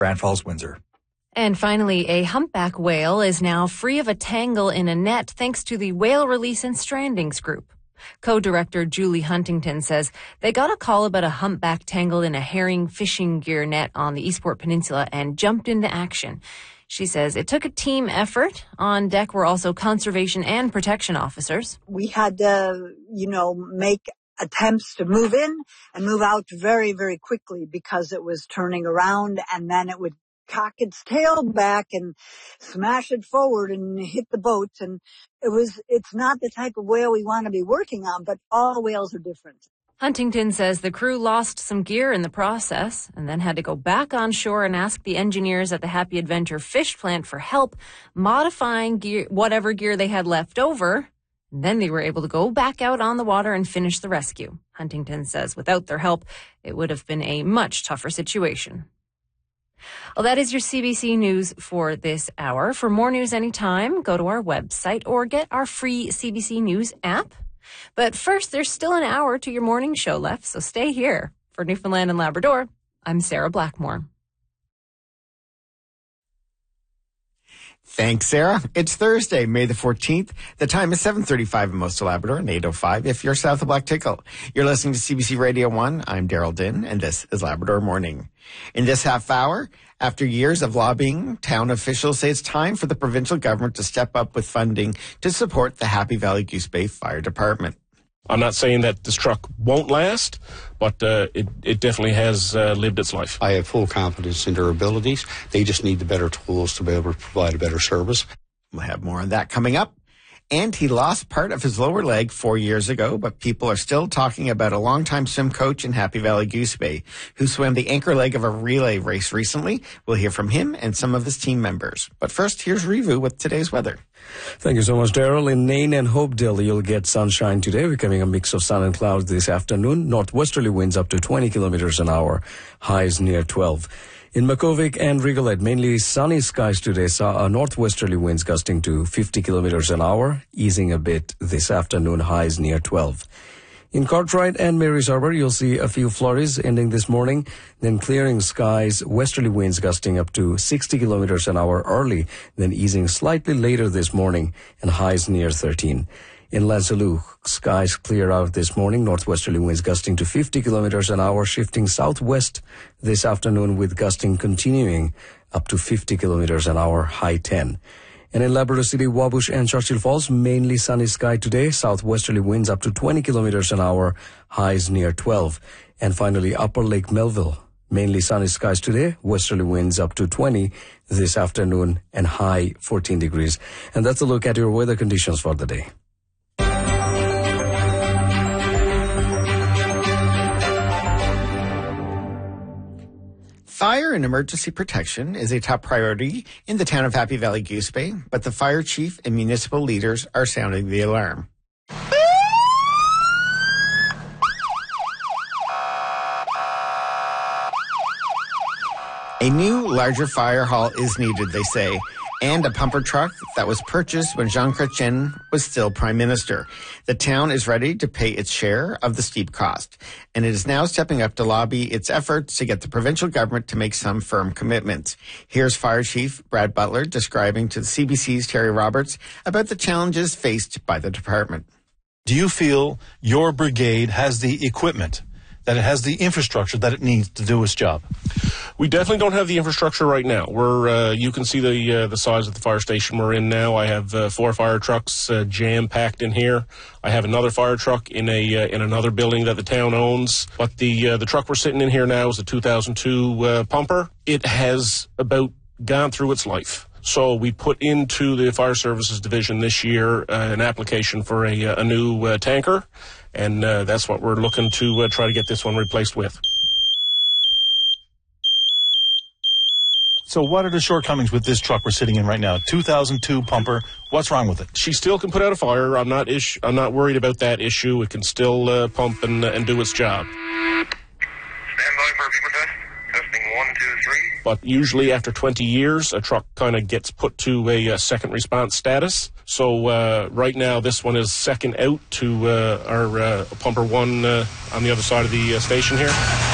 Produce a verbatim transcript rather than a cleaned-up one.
Grand Falls, Windsor. And finally, a humpback whale is now free of a tangle in a net thanks to the Whale Release and Strandings Group. Co-director Julie Huntington says they got a call about a humpback tangled in a herring fishing gear net on the Eastport Peninsula and jumped into action. She says it took a team effort. On deck were also conservation and protection officers. We had to, you know, make attempts to move in and move out very, very quickly because it was turning around, and then it would cock its tail back and smash it forward and hit the boats. And it was, it's not the type of whale we want to be working on, but all whales are different. Huntington says the crew lost some gear in the process and then had to go back on shore and ask the engineers at the Happy Adventure fish plant for help modifying gear, whatever gear they had left over. And then they were able to go back out on the water and finish the rescue. Huntington says without their help, it would have been a much tougher situation. Well, that is your C B C News for this hour. For more news anytime, go to our website or get our free C B C News app. But first, there's still an hour to your morning show left, so stay here. For Newfoundland and Labrador, I'm Sarah Blackmore. Thanks, Sarah. It's Thursday, May the fourteenth. The time is seven thirty-five in most of Labrador and eight oh five if you're south of Black Tickle. You're listening to C B C Radio one. I'm Daryl Din, and this is Labrador Morning. In this half hour, after years of lobbying, town officials say it's time for the provincial government to step up with funding to support the Happy Valley Goose Bay Fire Department. I'm not saying that this truck won't last, but uh, it, it definitely has uh, lived its life. I have full confidence in their abilities. They just need the better tools to be able to provide a better service. We'll have more on that coming up. And he lost part of his lower leg four years ago, but people are still talking about a longtime swim coach in Happy Valley Goose Bay who swam the anchor leg of a relay race recently. We'll hear from him and some of his team members. But first, here's Rivu with today's weather. Thank you so much, Daryl. In Nain and Hopedale, you'll get sunshine today, becoming a mix of sun and clouds this afternoon. Northwesterly winds up to twenty kilometers an hour, highs near twelve. In Makhovik and Rigolet, mainly sunny skies today, saw a northwesterly winds gusting to fifty kilometers an hour, easing a bit this afternoon, highs near twelve. In Cartwright and Mary's Harbor, you'll see a few flurries ending this morning, then clearing skies, westerly winds gusting up to sixty kilometers an hour early, then easing slightly later this morning, and highs near thirteen. In Lansalou, skies clear out this morning, northwesterly winds gusting to fifty kilometers an hour, shifting southwest this afternoon with gusting continuing up to fifty kilometers an hour, high ten. And in Labrador City, Wabush and Churchill Falls, mainly sunny sky today, southwesterly winds up to twenty kilometers an hour, highs near twelve. And finally, Upper Lake Melville, mainly sunny skies today, westerly winds up to twenty this afternoon, and high fourteen degrees. And that's a look at your weather conditions for the day. Fire and emergency protection is a top priority in the town of Happy Valley Goose Bay, but the fire chief and municipal leaders are sounding the alarm. A new, larger fire hall is needed, they say, and a pumper truck that was purchased when Jean Chrétien was still Prime Minister. The town is ready to pay its share of the steep cost, and it is now stepping up to lobby its efforts to get the provincial government to make some firm commitments. Here's Fire Chief Brad Butler describing to the C B C's Terry Roberts about the challenges faced by the department. Do you feel your brigade has the equipment, that it has the infrastructure that it needs to do its job? We definitely don't have the infrastructure right now. We're, uh, you can see the uh, the size of the fire station we're in now. I have uh, four fire trucks uh, jam-packed in here. I have another fire truck in a uh, in another building that the town owns. But the uh, the truck we're sitting in here now is a two thousand two uh, pumper. It has about gone through its life. So we put into the Fire Services Division this year uh, an application for a, a new uh, tanker, and uh, that's what we're looking to uh, try to get this one replaced with. So what are the shortcomings with this truck we're sitting in right now? two thousand two pumper. What's wrong with it? She still can put out a fire. I'm not ish- I'm not worried about that issue. It can still uh, pump and, uh, and do its job. Stand by for a people test. Testing one, two, three. But usually after twenty years, a truck kind of gets put to a, a second response status. So uh, right now, this one is second out to uh, our uh, pumper one uh, on the other side of the uh, station here.